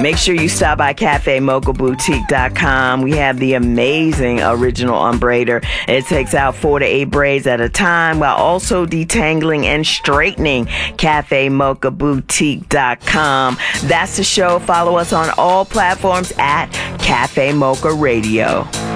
Make sure you stop by CafeMochaBoutique.com. We have the amazing original unbraider. It takes out 4 to 8 braids at a time while also detangling and straightening. CafeMochaBoutique.com. That's the show. Follow us on all platforms at Cafe Mocha Radio.